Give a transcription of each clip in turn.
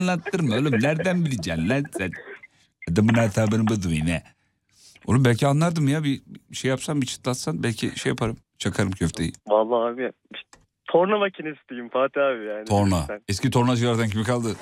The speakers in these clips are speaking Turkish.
anlattırma oğlum. Nereden bileceksin lan sen? Adamın hesabını bozmayın he. Oğlum belki anlardım ya, bir şey yapsan, bir çıtlatsan belki şey yaparım. Çakarım köfteyi. Vallahi abi torna makinistiyim Fatih abi yani. Torna. Sen. Eski tornacılardan kimi kaldı?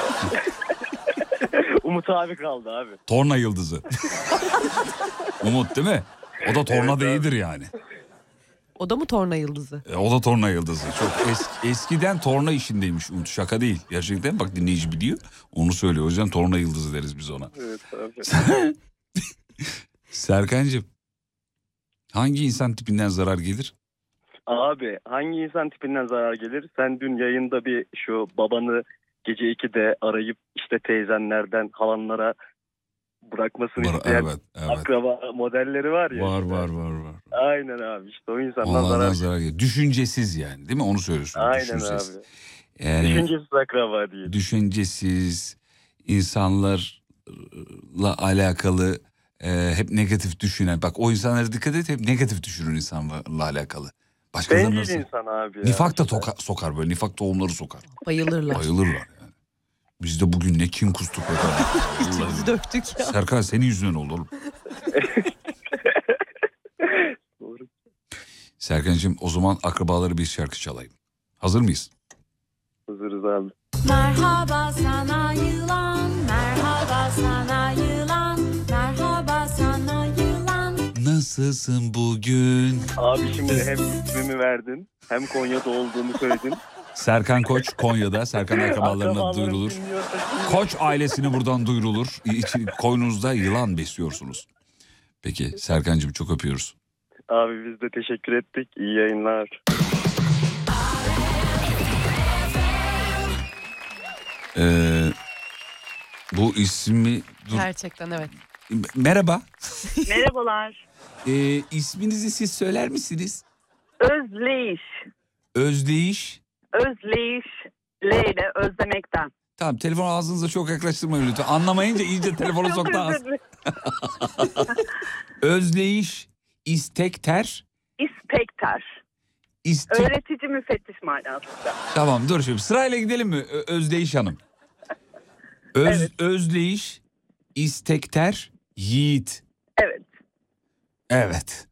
Umut abi kaldı abi. Torna yıldızı. Umut değil mi? O da torna değildir yani. O da mı torna yıldızı? O da torna yıldızı. Çok eskiden torna işindeymiş Umut. Şaka değil. Gerçekten bak, dinleyici biliyor. Onu söylüyor. O yüzden torna yıldızı deriz biz ona. Evet abi. Serkancığım, hangi insan tipinden zarar gelir? Abi hangi insan tipinden zarar gelir? Sen dün yayında bir şu babanı gece 2'de arayıp işte teyzenlerden halanlara bırakmasını isteyen Evet. akraba modelleri var ya. Var. Aynen abi, işte o insandan Onlardan zarar zarar gelir. Düşüncesiz yani, değil mi? Onu söylüyorsun. Aynen Düşüncesiz. abi. Yani Düşüncesiz akraba değil. düşüncesiz, insanlarla alakalı hep negatif düşünen. Bak, o insanlara dikkat et, hep negatif düşünür insanlarla alakalı. Bencil insan abi ya. Nifak da sokar böyle. Nifak tohumları sokar. Bayılırlar. Bayılırlar yani. Biz de bugün ne kin kustuk be kardeşim. İçimizi döktük ya. Serkan, senin yüzünden oldu oğlum. Doğru. Serkan'cığım, o zaman akrabaları bir şarkı çalayım. Hazır mıyız? Hazırız abi. Merhaba sana yılan, merhaba sana yılan, merhaba sana yılan. Nasılsın bugün? Abi şimdi hem ismimi verdin hem Konya'da olduğumu söyledin. Serkan Koç Konya'da. Serkan akrabalarına duyurulur. Koç ailesini buradan duyurulur. Koynunuzda yılan besliyorsunuz. Peki Serkan'cığım, çok öpüyoruz. Abi biz de teşekkür ettik. İyi yayınlar. Bu ismi... Gerçekten evet. Merhaba. Merhabalar. İsminizi siz söyler misiniz? Özleyiş. Özdeyiş. Özleyiş. L ile özlemekten. Tamam, telefonu ağzınıza çok yaklaştırmayın lütfen. Anlamayınca iyice telefonu Çok soktu ağzına. özür dilerim. Özleyiş, istekter, İspekter. Öğretici müfettiş manasında. Tamam, dur şimdi sırayla gidelim mi Özdeyiş Hanım? Evet. Özdeyiş, istekter, yiğit. Evet. Evet.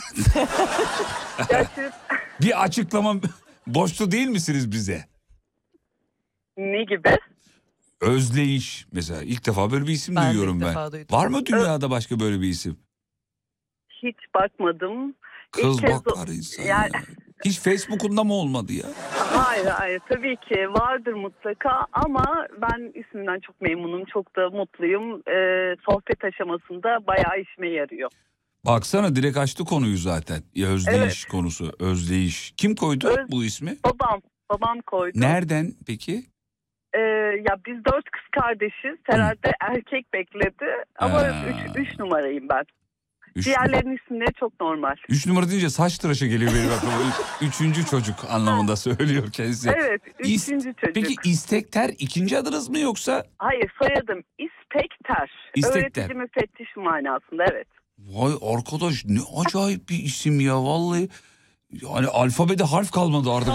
Ya siz Bir açıklama boştu değil misiniz bize? ne gibi? Özdeyiş mesela, ilk defa böyle bir isim Ben de duyuyorum ilk ben. defa duydum. Var mı dünyada başka böyle bir isim? Hiç bakmadım. Kız İlk kez bakar insan yani- ya. Hiç Facebook'unda mı olmadı ya? Hayır tabii ki vardır mutlaka ama ben ismimden çok memnunum, çok da mutluyum. Sohbet aşamasında bayağı işime yarıyor. Baksana, direkt açtı konuyu zaten. Ya özdeyiş konusu, özdeyiş. Kim koydu bu ismi? Babam koydu. Nereden peki? Ya biz 4 kız kardeşiz. Herhalde erkek bekledi ama Ha. 3 numarayım ben. Üç, Diğerlerinin isimleri çok normal. 3 numara deyince saç tıraşı geliyor benim aklıma. Üçüncü çocuk anlamında söylüyor kendisi. Evet, üçüncü çocuk. Peki istekter ikinci adınız mı yoksa? Hayır, soyadım İspekter. İspekter. Öğretici müfettiş manasında, evet. Vay arkadaş, ne acayip bir isim ya vallahi. Yani alfabede harf kalmadı artık.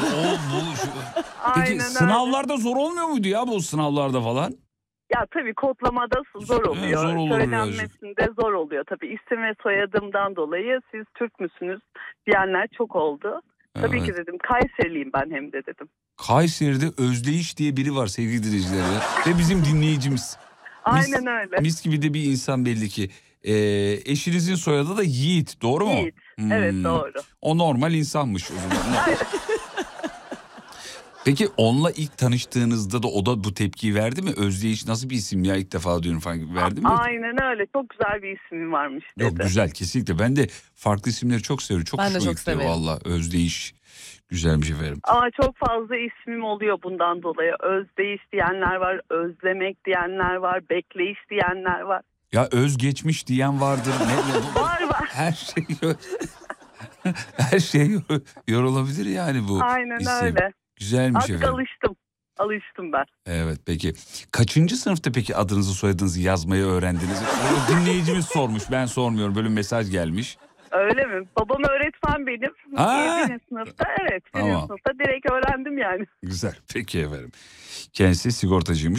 Peki Aynen sınavlarda zor olmuyor muydu ya, bu sınavlarda falan? Ya tabii kodlamada zor oluyor. Zor olur Söylenmesinde zor oluyor. Tabii isim ve soyadımdan dolayı siz Türk müsünüz diyenler çok oldu. Tabii Evet. ki dedim, Kayseriliyim ben hem de dedim. Kayseri'de Özdeyiş diye biri var sevgili dinleyiciler ya. Ve bizim dinleyicimiz. Aynen öyle. Mis gibi de bir insan belli ki. Eşinizin soyadı da Yiğit, doğru mu? Yiğit. Evet, doğru. O normal insanmış o zaman. Peki onunla ilk tanıştığınızda da o da bu tepkiyi verdi mi? Özdeyiş nasıl bir isim ya, ilk defa diyorum falan, verdi mi? Aynen öyle. Çok güzel bir ismim varmış dedi. Yok, güzel, kesinlikle. Ben de farklı isimleri çok seviyorum. Çok Ben de hoşuma çok gidiyor severim. valla. Özdeyiş güzelmiş efendim. Ama çok fazla ismim oluyor bundan dolayı. Özdeyiş diyenler var, özlemek diyenler var, bekleyiş diyenler var. Ya özgeçmiş diyen vardır. Var. Her şey her şey yorulabilir yani bu Aynen isim. öyle. Güzelmiş Artık efendim. alıştım ben. Evet, peki. Kaçıncı sınıfta peki adınızı soyadınızı yazmayı öğrendiniz? Dinleyicimiz sormuş, ben sormuyorum. Böyle mesaj gelmiş. Öyle mi? Babam öğretmen benim. Ha! Birinci sınıfta, evet. Birinci Tamam. sınıfta direkt öğrendim yani. Güzel, peki efendim. Kendisi sigortacıymış.